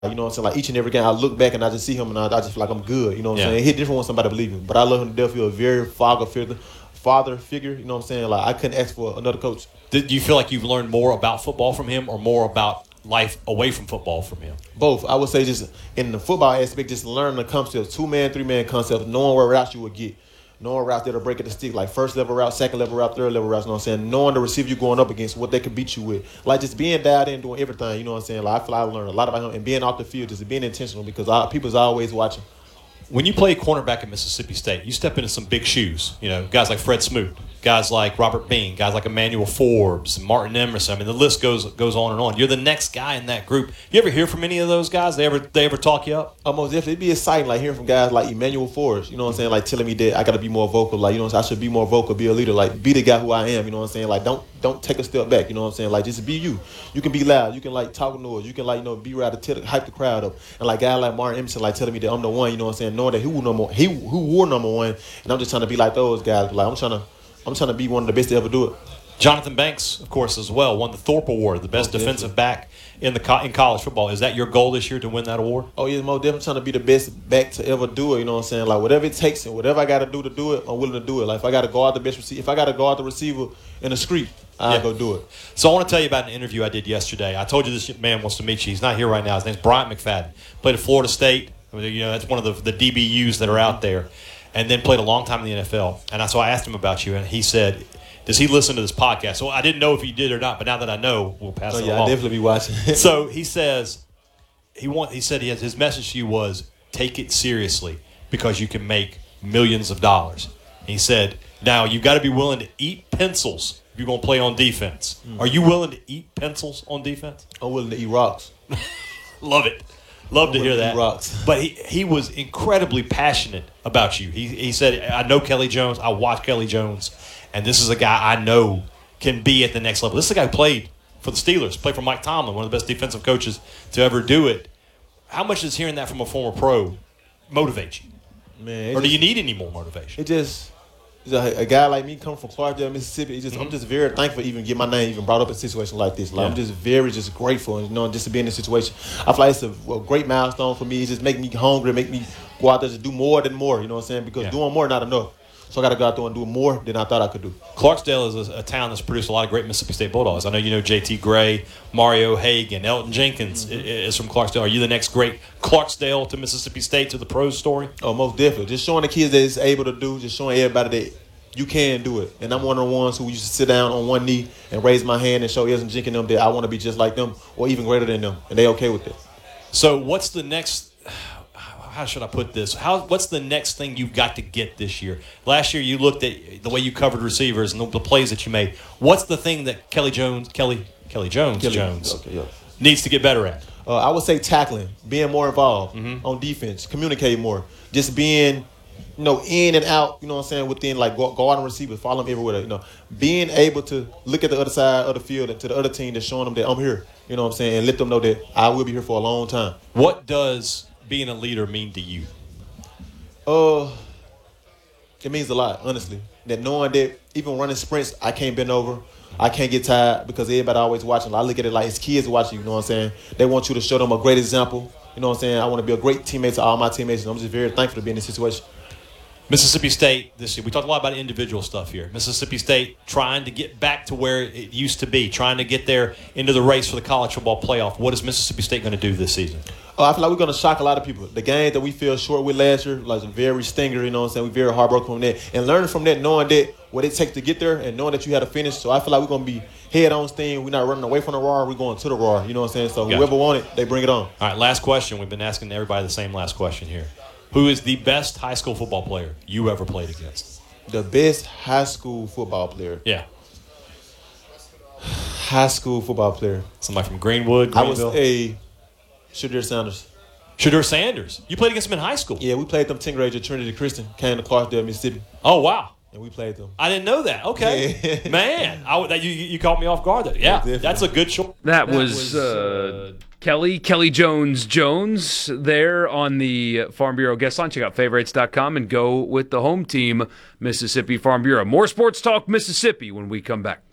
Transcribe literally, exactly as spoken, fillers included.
You know what I'm saying? Like each and every game, I look back and I just see him and I, I just feel like I'm good. You know what I'm Yeah. saying? It hit different when somebody believe me. But I love him to death. He's a very father figure, father figure. You know what I'm saying? Like I couldn't ask for another coach. Did you feel like you've learned more about football from him or more about life away from football from him? Both. I would say just in the football aspect, just learning the concept, two-man, three-man concept, knowing where routes you would get. Knowing routes that'll break at the stick, like first level route, second level route, third level routes, you know what I'm saying? Knowing the receiver you're going up against, what they can beat you with. Like just being dialed in, doing everything, you know what I'm saying? Like I feel like I learned a lot about him and being off the field, just being intentional because I, people's always watching. When you play cornerback at Mississippi State, you step into some big shoes. You know, guys like Fred Smoot, guys like Robert Bean, guys like Emmanuel Forbes, Martin Emerson. I mean, the list goes goes on and on. You're the next guy in that group. You ever hear from any of those guys? They ever they ever talk you up? Almost definitely. It'd be exciting, like hearing from guys like Emmanuel Forbes, you know what I'm saying? Like telling me that I got to be more vocal, like, you know what I'm saying? I should be more vocal, be a leader, like be the guy who I am, you know what I'm saying? Like don't don't take a step back, you know what I'm saying? Like just be you. You can be loud, you can like talk noise, you can like, you know, be right to tell, hype the crowd up. And like guys like Martin Emerson, like telling me that I'm the one, you know what I'm saying? Knowing that he was number he who wore number one, and I'm just trying to be like those guys. Like I'm trying to I'm trying to be one of the best to ever do it. Jonathan Banks, of course, as well, won the Thorpe Award, the best Oh, defensive back in the co- in college football. Is that your goal this year to win that award? Oh yeah, Mo, definitely trying to be the best back to ever do it. You know what I'm saying? Like whatever it takes and whatever I got to do to do it, I'm willing to do it. Like if I got to guard the best receiver, if I got to guard the receiver in a screen, I Yeah. go do it. So I want to tell you about an interview I did yesterday. I told you this man wants to meet you. He's not here right now. His name's Bryant McFadden. Played at Florida State. I mean, you know, that's one of the, the D B Us that are out there. And then played a long time in the N F L. And I, so I asked him about you, and he said, does he listen to this podcast? So I didn't know if he did or not, but now that I know, we'll pass Oh it yeah, along. I definitely be watching. So he says, he want, he said he has, his message to you was, take it seriously because you can make millions of dollars. He said, now you've got to be willing to eat pencils if you're going to play on defense. Mm. Are you willing to eat pencils on defense? I'm willing to eat rocks. Love it. Love I'm to hear willing to that. eat rocks. But he, he was incredibly passionate about you. He, he said, I know Kelly Jones. I watch Kelly Jones. And this is a guy I know can be at the next level. This is a guy who played for the Steelers, played for Mike Tomlin, one of the best defensive coaches to ever do it. How much does hearing that from a former pro motivate you? Man, Or do just, you need any more motivation? It just, a, a guy like me coming from Clarksdale, Mississippi, it just, mm-hmm. I'm just very thankful to even get my name even brought up in a situation like this. Like, yeah. I'm just very just grateful, you know, just to be in this situation. I feel like it's a, a great milestone for me. It just make me hungry, make me go out there to do more than more, you know what I'm saying? Because yeah. doing more not enough. So I got to go out there and do more than I thought I could do. Clarksdale is a, a town that's produced a lot of great Mississippi State Bulldogs. I know you know J T Gray, Mario Hagan, Elton Jenkins mm-hmm. is from Clarksdale. Are you the next great Clarksdale to Mississippi State to the pros story? Oh, most definitely. Just showing the kids that it's able to do, just showing everybody that you can do it. And I'm one of the ones who used to sit down on one knee and raise my hand and show Elton Jenkins them that I want to be just like them or even greater than them. And they okay with it. So what's the next... How should I put this? How what's the next thing you've got to get this year? Last year you looked at the way you covered receivers and the, the plays that you made. What's the thing that Kelly Jones, Kelly, Kelly Jones, Kelly, Jones okay, yeah. needs to get better at? Uh, I would say tackling, being more involved mm-hmm. on defense, communicating more, just being, you know, in and out. You know what I'm saying? Within like guarding receivers, following them everywhere. You know, being able to look at the other side of the field and to the other team that's showing them that I'm here. You know what I'm saying? And let them know that I will be here for a long time. What does being a leader mean to you? Uh, it means a lot, honestly. That knowing that even running sprints, I can't bend over. I can't get tired because everybody always watching. I look at it like it's kids watching, you know what I'm saying? They want you to show them a great example. You know what I'm saying? I want to be a great teammate to all my teammates, and I'm just very thankful to be in this situation. Mississippi State this year, we talked a lot about individual stuff here. Mississippi State trying to get back to where it used to be, trying to get there into the race for the college football playoff. What is Mississippi State going to do this season? Oh, I feel like we're going to shock a lot of people. The game that we fell short with last year, like very stinger, you know what I'm saying? We're very heartbroken from that. And learning from that, knowing that what it takes to get there and knowing that you had to finish. So I feel like we're going to be head-on steam. We're not running away from the roar. We're going to the roar, you know what I'm saying? So Gotcha. Whoever wants it, they bring it on. All right, last question. We've been asking everybody the same last question here. Who is the best high school football player you ever played against? The best high school football player? Yeah. High school football player. Somebody from Greenwood, Greenville? I was a Shadir Sanders. Shadir Sanders. You played against him in high school? Yeah, we played them tenth grade at Trinity Christian, came to Clarksdale, Mississippi. Oh, wow. And we played them. I didn't know that. Okay. Yeah. Man, I, that, you, you caught me off guard there. Yeah, Yeah, that's a good choice. That, that was, was uh, Kelly, Kelly Jones Jones there on the Farm Bureau guest line. Check out favorites dot com and go with the home team, Mississippi Farm Bureau. More Sports Talk Mississippi when we come back.